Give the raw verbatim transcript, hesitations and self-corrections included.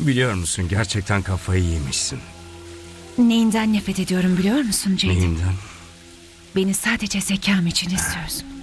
Biliyor musun, gerçekten kafayı yemişsin. Neyinden nefret ediyorum biliyor musun Jade? Neyinden? Beni sadece zekam için istiyorsun.